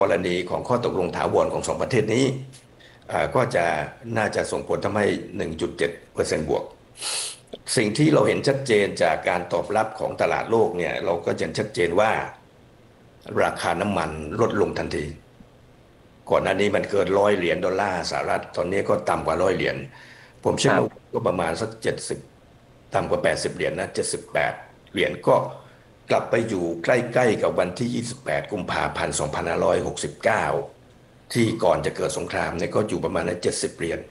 กรณีของข้อตกลงถาวรของสองประเทศนี้ก็จะน่าจะส่งผลทำให้ 1.7% บวกสิ่งที่เราเห็นชัดเจนจากการตอบรับของตลาดโลกเนี่ยเราก็จะชัดเจนว่าราคาน้ำมันลดลงทันทีก่อนหน้านี้มันเกิน$100 สหรัฐตอนนี้ก็ต่ำกว่า$100ผมเชื่อว่าก็ประมาณสัก70ต่ำกว่า$80นะ$78ก็กลับไปอยู่ใกล้ๆกับวันที่28กุมภาพันธ์2569ที่ก่อนจะเกิดสงครามเนี่ยก็อยู่ประมาณ$70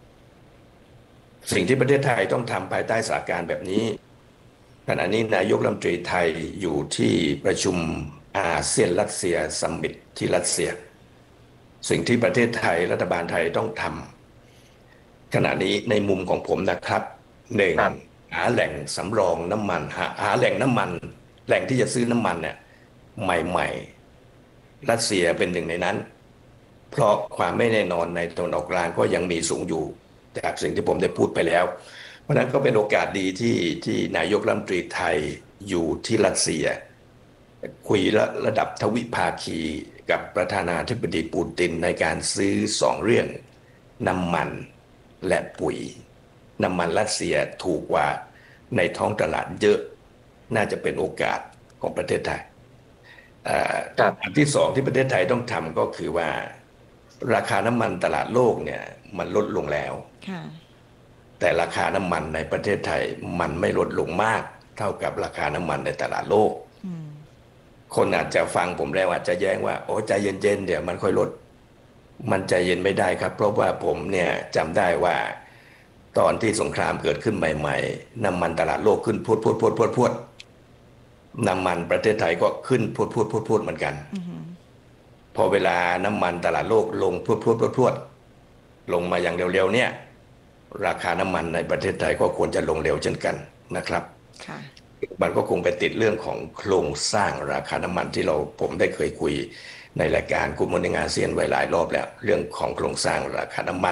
สิ่งที่ประเทศไทยต้องทำภายใต้สถานการณ์แบบนี้ขณะนี้นายกรัฐมนตรีไทยอยู่ที่ประชุมอาเซียนรัสเซียซัมมิตที่รัสเซียสิ่งที่ประเทศไทยรัฐบาลไทยต้องทำขณะนี้ในมุมของผมนะครับหนึ่งหาแหล่งสำรองน้ำมันหาแหล่งน้ำมันแหล่งที่จะซื้อน้ำมันเนี่ยใหม่ๆรัสเซียเป็นหนึ่งในนั้นเพราะความไม่แน่นอนในตะวันออกกลางก็ยังมีสูงอยู่จากสิ่งที่ผมได้พูดไปแล้วเพราะนั้นก็เป็นโอกาสดีที่นายกรัฐมนตรีไทยอยู่ที่รัสเซียคุยระดับทวิภาคีกับประธานาธิบดีปูตินในการซื้อ2เรื่องน้ำมันและปุ๋ยน้ำมันรัสเซียถูกกว่าในท้องตลาดเยอะน่าจะเป็นโอกาสของประเทศไทยอันที่2ที่ประเทศไทยต้องทำก็คือว่าราคาน้ำมันตลาดโลกเนี่ยมันลดลงแล้วแต่ราคาน้ำมันในประเทศไทยมันไม่ลดลงมากเท่ากับราคาน้ำมันในตลาดโลกคนอาจจะฟังผมแล้วอาจจะแย้งว่าโอ้ใจเย็นๆเดี๋ยวมันค่อยลดมันใจเย็นไม่ได้ครับเพราะว่าผมเนี่ยจำได้ว่าตอนที่สงครามเกิดขึ้นใหม่ๆน้ำมันตลาดโลกขึ้นพรวดน้ำมันประเทศไทยก็ขึ้นพรวดเหมือนกันพอเวลาน้ำมันตลาดโลกลงพรวดลงมาอย่างเร็วๆเนี่ยราคาน้ำมันในประเทศไทยก็ควรจะลงเร็วเช่นกันนะครับมันก็คงไปติดเรื่องของโครงสร้างราคาน้ำมันที่ผมได้เคยคุยในรายการกลุ่มมนอาเซียนไว้หลายรอบแล้วเรื่องของโครงสร้างราคาน้ำมัน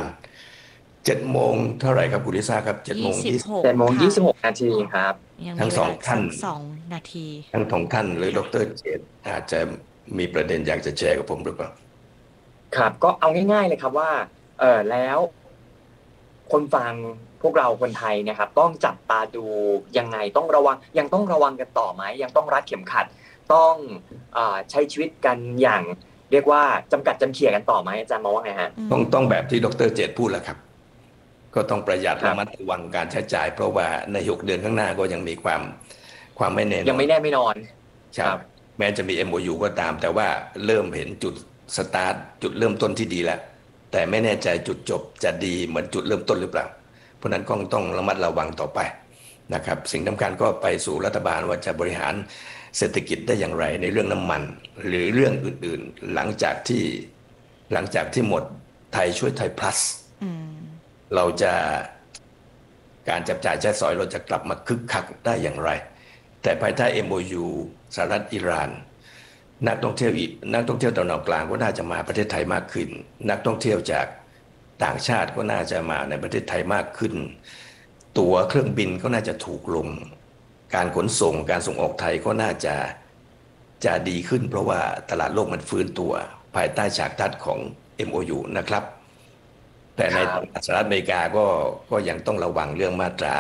7 โมงเท่าไหร่ครับคุณลิซ่าครับ7 โมง 26 นาทีครับทั้งสองท่าน 2 นาทีทั้งสองท่านหรือดร.เจตอาจจะมีประเด็นอยากจะแชร์กับผมหรือเปล่าครับก็เอาง่ายๆเลยครับว่าแล้วคนฟังพวกเราคนไทยนะครับต้องจับตาดูยังไงต้องระวังยังต้องระวังกันต่อไหมยังต้องรัดเข็มขัดต้องใช้ชีวิตกันอย่างเรียกว่าจำกัดจำเขี่ยกันต่อไหมอาจารย์มองว่าไงฮะต้องแบบที่ดร.เจตพูดแหละครับก็ต้องประหยัดระมัดระวังการใช้จ่ายเพราะว่าใน6 เดือนข้างหน้าก็ยังมีความไม่แน่นอนยังไม่แน่ไม่นอนครับแม้จะมี MOU ก็ตามแต่ว่าเริ่มเห็นจุดสตาร์ทจุดเริ่มต้นที่ดีแล้วแต่ไม่แน่ใจจุดจบจะดีเหมือนจุดเริ่มต้นหรือเปล่าเพราะนั้นก็ต้องระมัดระวังต่อไปนะครับสิ่งสำคัญก็ไปสู่รัฐบาลว่าจะบริหารเศรษฐกิจได้อย่างไรในเรื่องน้ำมันหรือเรื่องอื่นๆหลังจากที่หมดไทยช่วยไทย plus เราจะการจับจ่ายใช้สอยเราจะกลับมาคึกคักได้อย่างไรแต่ภายใต้ MOU สหรัฐอิหร่านนักท่องเที่ยวตะวันออกกลางก็น่าจะมาประเทศไทยมากขึ้นนักท่องเที่ยวจากต่างชาติก็น่าจะมาในประเทศไทยมากขึ้นตั๋วเครื่องบินก็น่าจะถูกลงการขนส่งการส่งออกไทยก็น่าจะดีขึ้นเพราะว่าตลาดโลกมันฟื้นตัวภายใต้ฉากทัศน์ของ MOU นะครับแต่ในสหรัฐอเมริกาก็ยังต้องระวังเรื่องมาตรา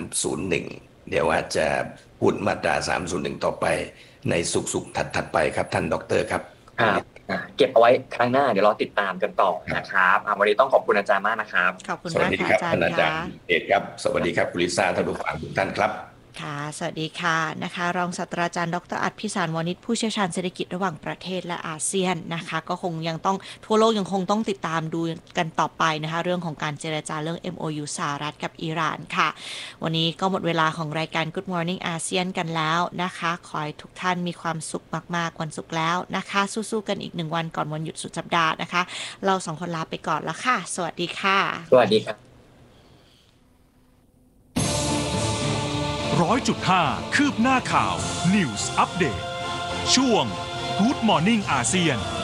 301เดี๋ยวอาจจะพูดมาตรา301ต่อไปในสุกถัดไปครับท่านดร.ครับเก็บเอาไว้ครั้งหน้าเดี๋ยวรอติดตามกันต่อนะครับวันนี้ต้องขอบคุณอาจารย์มากนะครับขอบคุณมากค่ะอาจารย์เอกครับสวัสดีครับคุณลิซ่าท่านผู้ฟังทุกท่านครับค่ะสวัสดีค่ะนะคะรองศาสตราจารย์ดร.อัฏฐพิสารวณิชผู้เชี่ยวชาญเศรษฐกิจระหว่างประเทศและอาเซียนนะคะก็คงยังต้องทั่วโลกยังคงต้องติดตามดูกันต่อไปนะคะเรื่องของการเจรจาเรื่อง MOU สหรัฐกับอิหร่านค่ะวันนี้ก็หมดเวลาของรายการ Good Morning อาเซียนกันแล้วนะคะขอให้ทุกท่านมีความสุขมากๆวันศุกร์แล้วนะคะสู้ๆกันอีก1 วันก่อนวันหยุดสุดสัปดาห์นะคะเรา2 คนลาไปก่อนแล้วค่ะสวัสดีค่ะสวัสดีครับ 100.5 คืบหน้าข่าว News Update ช่วง Good Morning อาเซียน